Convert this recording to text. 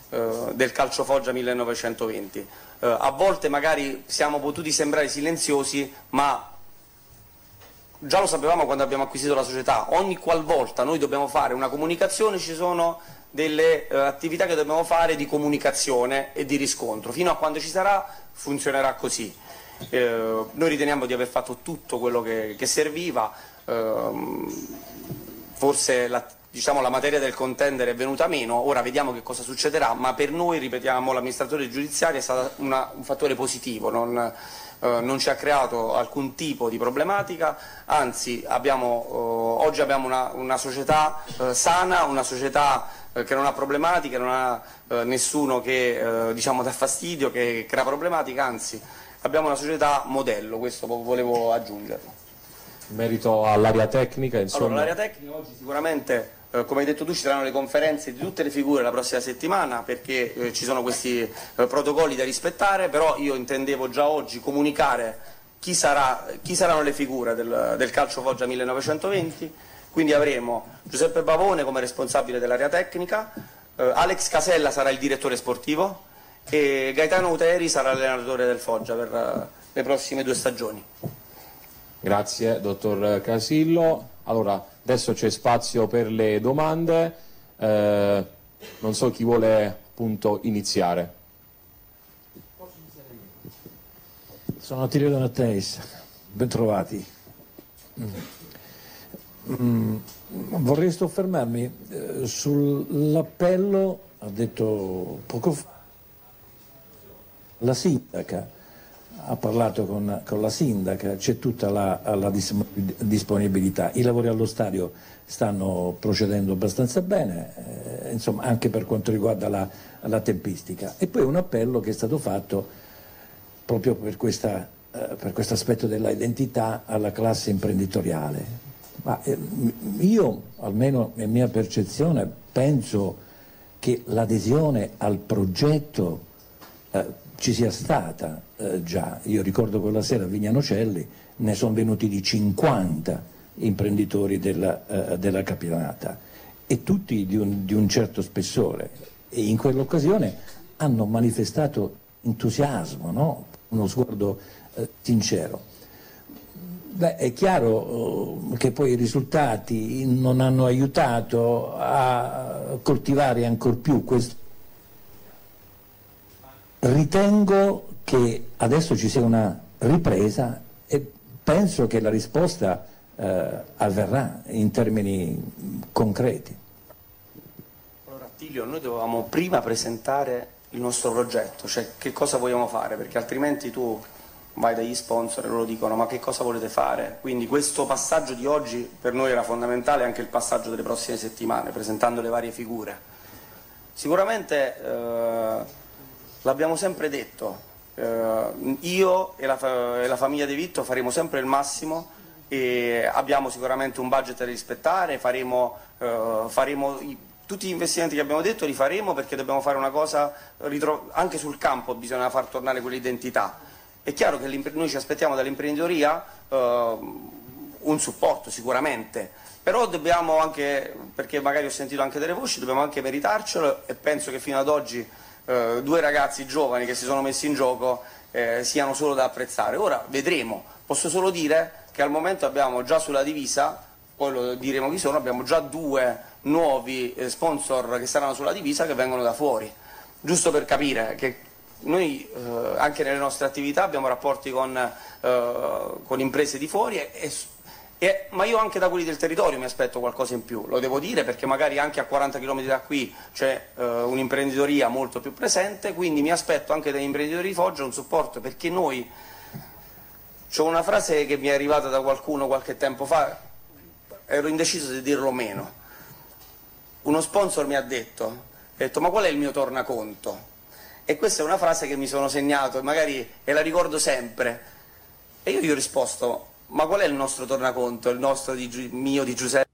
del Calcio Foggia 1920. A volte magari siamo potuti sembrare silenziosi, ma già lo sapevamo quando abbiamo acquisito la società. Ogni qualvolta noi dobbiamo fare una comunicazione ci sono delle attività che dobbiamo fare di comunicazione e di riscontro. Fino a quando ci sarà funzionerà così. Noi riteniamo di aver fatto tutto quello che serviva. Forse la materia del contendere è venuta meno, ora vediamo che cosa succederà, ma per noi, ripetiamo, l'amministratore giudiziario è stato un fattore positivo, non ci ha creato alcun tipo di problematica, anzi oggi abbiamo una società sana, una società che non ha problematiche, non ha nessuno che dà fastidio, che crea problematica, anzi abbiamo una società modello, questo volevo aggiungerlo. In merito all'area tecnica, insomma... Allora, l'area tecnica oggi sicuramente, come hai detto tu, ci saranno le conferenze di tutte le figure la prossima settimana, perché ci sono questi protocolli da rispettare, però io intendevo già oggi comunicare chi saranno le figure del Calcio Foggia 1920, quindi avremo Giuseppe Bavone come responsabile dell'area tecnica, Alex Casella sarà il direttore sportivo e Gaetano Uteri sarà l'allenatore del Foggia per le prossime 2 stagioni. Grazie, dottor Casillo. Allora, adesso c'è spazio per le domande. Non so chi vuole appunto iniziare. Sono Attilio Donatteis, ben trovati. Vorrei soffermarmi sull'appello, ha detto poco fa, la sindaca. Ha parlato con la sindaca, c'è tutta la disponibilità. I lavori allo stadio stanno procedendo abbastanza bene, insomma, anche per quanto riguarda la tempistica. E poi un appello che è stato fatto proprio per questo aspetto della identità alla classe imprenditoriale. Ma io, almeno in mia percezione, penso che l'adesione al progetto ci sia stata già. Io ricordo quella sera a Vignano Celli ne sono venuti di 50 imprenditori della Capitanata e tutti di un certo spessore, e in quell'occasione hanno manifestato entusiasmo, no? Uno sguardo sincero. È chiaro che poi i risultati non hanno aiutato a coltivare ancor più questo. Ritengo che adesso ci sia una ripresa e penso che la risposta avverrà in termini concreti. Allora, Attilio, noi dovevamo prima presentare il nostro progetto, cioè che cosa vogliamo fare, perché altrimenti tu vai dagli sponsor e loro dicono ma che cosa volete fare? Quindi questo passaggio di oggi per noi era fondamentale, anche il passaggio delle prossime settimane, presentando le varie figure. Sicuramente l'abbiamo sempre detto, io e la famiglia De Vitto faremo sempre il massimo e abbiamo sicuramente un budget da rispettare, faremo tutti gli investimenti che abbiamo detto li faremo, perché dobbiamo fare una cosa, anche sul campo bisogna far tornare quell'identità. È chiaro che noi ci aspettiamo dall'imprenditoria un supporto sicuramente, però dobbiamo anche, perché magari ho sentito anche delle voci, dobbiamo anche meritarcelo, e penso che fino ad oggi 2 ragazzi giovani che si sono messi in gioco siano solo da apprezzare. Ora vedremo, posso solo dire che al momento abbiamo già sulla divisa, poi lo diremo chi sono, abbiamo già 2 nuovi sponsor che saranno sulla divisa che vengono da fuori, giusto per capire che noi anche nelle nostre attività abbiamo rapporti con imprese di fuori, ma io anche da quelli del territorio mi aspetto qualcosa in più, lo devo dire, perché magari anche a 40 km da qui c'è un'imprenditoria molto più presente, quindi mi aspetto anche dagli imprenditori di Foggia un supporto, perché noi, c'è una frase che mi è arrivata da qualcuno qualche tempo fa, ero indeciso se dirlo o meno, uno sponsor mi ha detto ma qual è il mio tornaconto? E questa è una frase che mi sono segnato e la ricordo sempre, e io gli ho risposto: ma qual è il nostro tornaconto, il nostro mio di Giuseppe?